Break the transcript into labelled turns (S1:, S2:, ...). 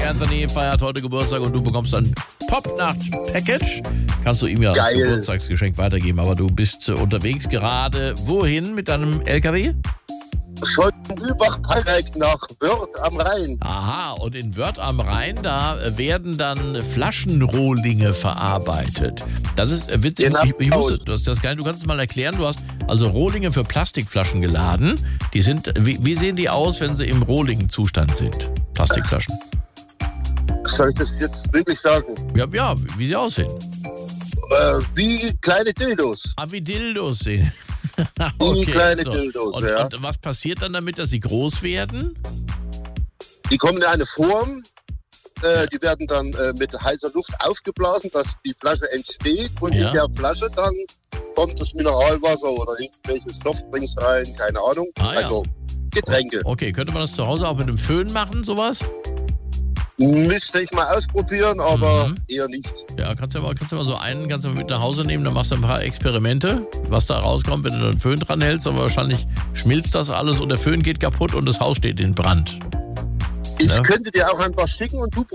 S1: Anthony feiert heute Geburtstag und du bekommst ein Popnacht-Package. Kannst du ihm ja als Geburtstagsgeschenk weitergeben, aber du bist unterwegs gerade. Wohin mit deinem LKW?
S2: Von Übach-Kalleck nach Wörth am Rhein.
S1: Aha, und in Wörth am Rhein, da werden dann Flaschenrohlinge verarbeitet. Das ist witzig.
S2: Genau.
S1: Ich wusste, das ist das geil. Du kannst es mal erklären. Du hast also Rohlinge für Plastikflaschen geladen. Die sind, wie sehen die aus, wenn sie im Rohling-Zustand sind? Plastikflaschen.
S2: Soll ich das jetzt wirklich sagen?
S1: Ja, wie sie aussehen.
S2: Wie kleine Dildos.
S1: Ah, wie Dildos sehen.
S2: Wie kleine Dildos,
S1: und was passiert dann damit, dass sie groß werden?
S2: Die kommen in eine Form, die werden dann mit heißer Luft aufgeblasen, dass die Flasche entsteht und in der Flasche dann kommt das Mineralwasser oder irgendwelche Softdrinks rein, keine Ahnung. Also Getränke.
S1: Okay, könnte man das zu Hause auch mit einem Föhn machen, sowas?
S2: Müsste ich mal ausprobieren, aber eher nicht.
S1: Ja, kannst du mal so einen kannst du mit nach Hause nehmen, dann machst du ein paar Experimente, was da rauskommt, wenn du einen Föhn dran hältst, aber wahrscheinlich schmilzt das alles und der Föhn geht kaputt und das Haus steht in Brand.
S2: Ich könnte dir auch ein paar schicken und du